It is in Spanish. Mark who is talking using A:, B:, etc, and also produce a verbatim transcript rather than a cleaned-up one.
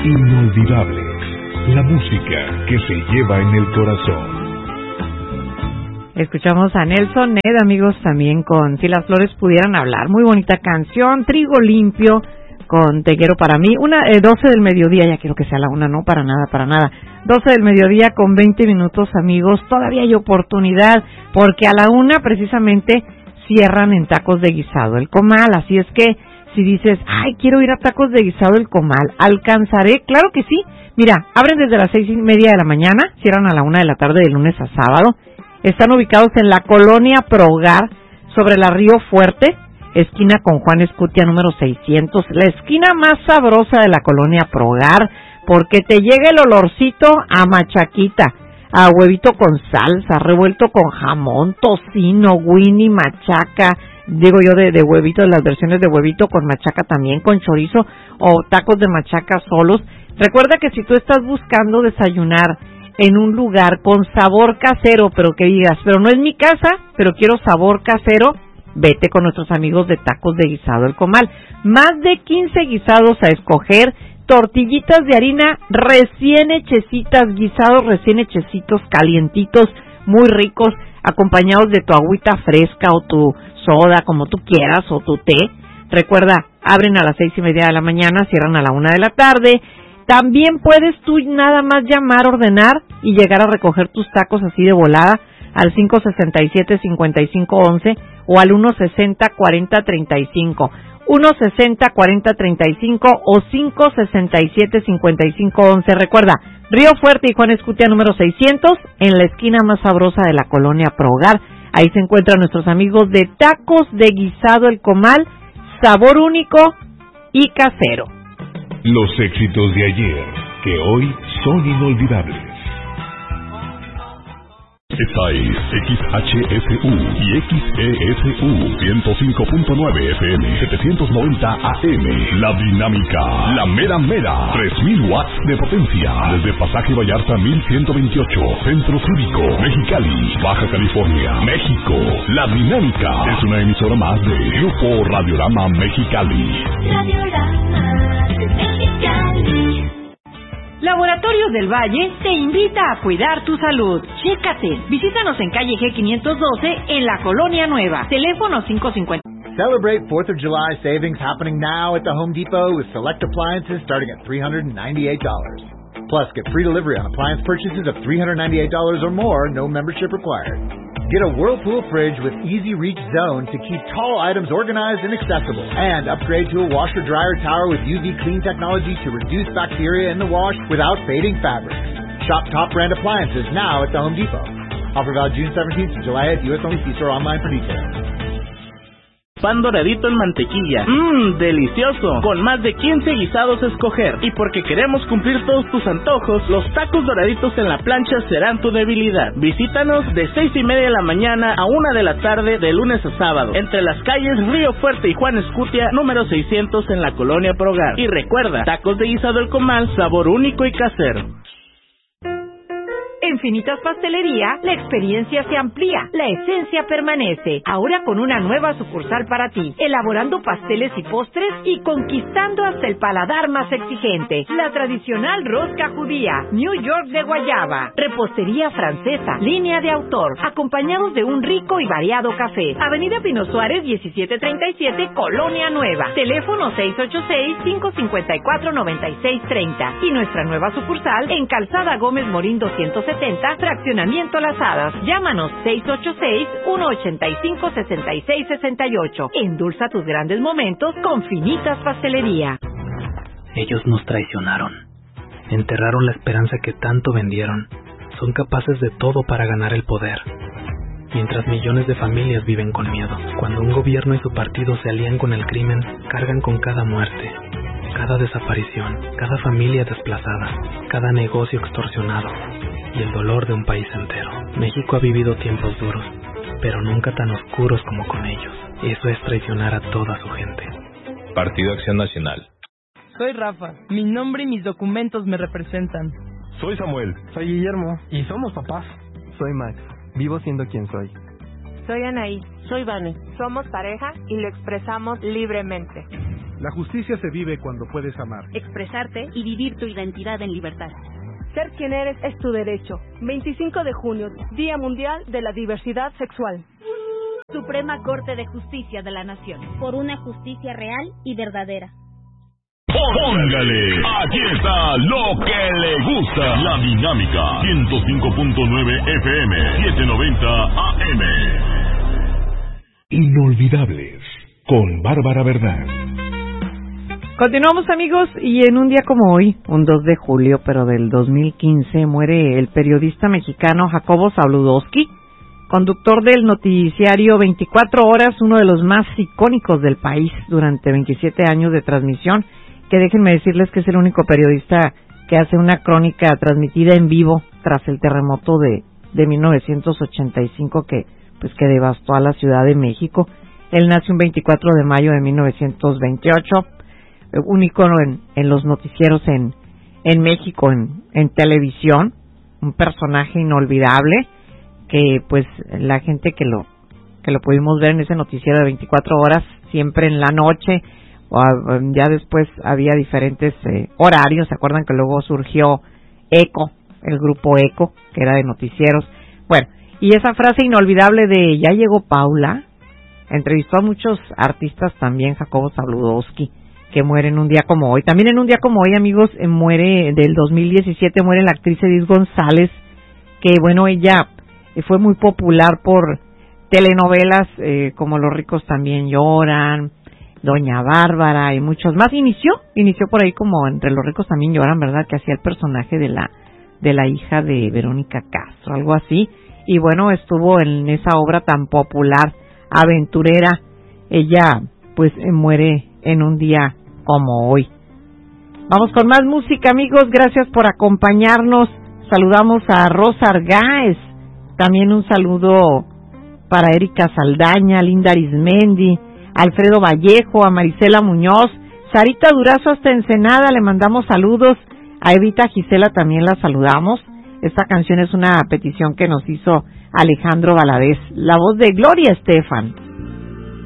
A: Inolvidables, la música que se lleva en el corazón.
B: Escuchamos a Nelson Ned, amigos, también con Si las flores pudieran hablar. Muy bonita canción. Trigo limpio con Te quiero para mí. Una, eh, doce del mediodía, ya quiero que sea la una, no, para nada, para nada. doce del mediodía con veinte minutos, amigos. Todavía hay oportunidad, porque a la una precisamente cierran en Tacos de Guisado El Comal. Así es que si dices, ay, quiero ir a Tacos de Guisado El Comal, ¿alcanzaré? Claro que sí. Mira, abren desde las seis y media de la mañana, cierran a la una de la tarde de lunes a sábado. Están ubicados en la colonia Progar, sobre la Río Fuerte, esquina con Juan Escutia número seiscientos, la esquina más sabrosa de la colonia Progar, porque te llega el olorcito a machaquita, a huevito con salsa, revuelto con jamón, tocino, Winnie, machaca, digo yo de, de huevito, de las versiones de huevito con machaca también, con chorizo o tacos de machaca solos. Recuerda que si tú estás buscando desayunar en un lugar con sabor casero, pero que digas, pero no es mi casa, pero quiero sabor casero, vete con nuestros amigos de Tacos de Guisado El Comal. Más de quince guisados a escoger, tortillitas de harina recién hechecitas, guisados recién hechecitos, calientitos, muy ricos, acompañados de tu agüita fresca o tu soda, como tú quieras, o tu té. Recuerda, abren a las seis y media de la mañana, cierran a la una de la tarde. También puedes tú nada más llamar, ordenar y llegar a recoger tus tacos así de volada al cinco sesenta y siete, cincuenta y cinco once o al uno sesenta, cuarenta, treinta y cinco. uno sesenta, cuarenta, treinta y cinco o cinco sesenta y siete, cincuenta y cinco once. Recuerda, Río Fuerte y Juan Escutia número seiscientos, en la esquina más sabrosa de la colonia Progar. Ahí se encuentran nuestros amigos de Tacos de Guisado El Comal, sabor único y casero.
A: Los éxitos de ayer, que hoy son inolvidables.
C: Esta es X H S U y X E S U ciento cinco punto nueve F M, setecientos noventa A M. La dinámica, la mera mera, tres mil watts de potencia. Desde Pasaje Vallarta mil ciento veintiocho, Centro Cívico, Mexicali, Baja California, México. La dinámica es una emisora más de Grupo Radiorama Mexicali.
D: Radiorama Mexicali. Laboratorios del Valle te invita a cuidar tu salud. Chécate. Visítanos en calle G quinientos doce en la Colonia Nueva. Teléfono cinco cincuenta.
E: Celebrate fourth of July savings happening now at the Home Depot with select appliances starting at three hundred ninety-eight dollars. Plus, get free delivery on appliance purchases of three hundred ninety-eight dollars or more, no membership required. Get a Whirlpool fridge with easy reach zone to keep tall items organized and accessible. And upgrade to a washer-dryer tower with U V clean technology to reduce bacteria in the wash without fading fabrics. Shop top brand appliances now at the Home Depot. Offer valid June seventeenth to July eighth, U S only. See store online for details.
F: Pan doradito en mantequilla. Mmm, delicioso. Con más de quince guisados a escoger. Y porque queremos cumplir todos tus antojos, los tacos doraditos en la plancha serán tu debilidad. Visítanos de seis y media de la mañana a una de la tarde de lunes a sábado. Entre las calles Río Fuerte y Juan Escutia, número seiscientos en la Colonia Progar. Y recuerda, Tacos de Guisado El Comal, sabor único y casero.
D: En Finitas Pastelería, la experiencia se amplía, la esencia permanece. Ahora con una nueva sucursal para ti, elaborando pasteles y postres y conquistando hasta el paladar más exigente. La tradicional rosca judía, New York de guayaba, repostería francesa, línea de autor, acompañados de un rico y variado café. Avenida Pino Suárez, diecisiete treinta y siete, Colonia Nueva. Teléfono seis ocho seis, cinco cinco cuatro, nueve seis tres cero. Y nuestra nueva sucursal en Calzada Gómez Morín doscientos setenta, Fraccionamiento Las Hadas. Llámanos seis ocho seis, uno ocho cinco, seis seis seis ocho. Endulza tus grandes momentos con Finitas Pastelería.
G: Ellos nos traicionaron. Enterraron la esperanza que tanto vendieron. Son capaces de todo para ganar el poder. Mientras millones de familias viven con miedo. Cuando un gobierno y su partido se alían con el crimen, cargan con cada muerte, cada desaparición, cada familia desplazada, cada negocio extorsionado y el dolor de un país entero. México ha vivido tiempos duros, pero nunca tan oscuros como con ellos. Eso es traicionar a toda su gente.
H: Partido Acción Nacional.
I: Soy Rafa. Mi nombre y mis documentos me representan.
J: Soy Samuel.
K: Soy Guillermo.
J: Y somos papás.
K: Soy Max. Vivo siendo quien soy.
L: Soy Anaí.
M: Soy Vane.
L: Somos pareja y lo expresamos libremente. La justicia se vive cuando puedes amar,
M: expresarte y vivir tu identidad en libertad.
N: Ser quien eres es tu derecho. veinticinco de junio, Día Mundial de la Diversidad Sexual.
M: Suprema Corte de Justicia de la Nación.
O: Por una justicia real y verdadera.
C: Póngale, aquí está lo que le gusta. La Dinámica, ciento cinco punto nueve F M, setecientos noventa A M.
A: Inolvidables, con Bárbara Verdán.
B: Continuamos, amigos, y en un día como hoy, un dos de julio, pero del dos mil quince, muere el periodista mexicano Jacobo Zabludovsky, conductor del noticiario veinticuatro horas, uno de los más icónicos del país durante veintisiete años de transmisión, que déjenme decirles que es el único periodista que hace una crónica transmitida en vivo tras el terremoto de, de mil novecientos ochenta y cinco que, pues, que devastó a la Ciudad de México. Él nació un veinticuatro de mayo de mil novecientos veintiocho, un ícono en, en los noticieros en, en México, en, en televisión, un personaje inolvidable que, pues, la gente que lo que lo pudimos ver en ese noticiero de veinticuatro horas, siempre en la noche, o ya después había diferentes eh, horarios. ¿Se acuerdan que luego surgió ECO, el grupo ECO, que era de noticieros? Bueno, y esa frase inolvidable de "ya llegó Paula", entrevistó a muchos artistas también, Jacobo Zabludovsky, que muere en un día como hoy. También en un día como hoy, amigos, eh, muere, del dos mil diecisiete, muere la actriz Edith González, que, bueno, ella eh, fue muy popular por telenovelas eh, como Los ricos también lloran, Doña Bárbara y muchos más. Inició, inició por ahí como Entre los ricos también lloran, ¿verdad? Que hacía el personaje de la de la hija de Verónica Castro, algo así. Y bueno, estuvo en esa obra tan popular, aventurera. Ella, pues, eh, muere en un día como hoy. Vamos con más música, amigos. Gracias por acompañarnos. Saludamos a Rosa Argáez. También un saludo para Erika Saldaña, Linda Arismendi, Alfredo Vallejo, a Marisela Muñoz, Sarita Durazo hasta Ensenada, le mandamos saludos. A Evita Gisela también la saludamos. Esta canción es una petición que nos hizo Alejandro Valadez, la voz de Gloria Estefan.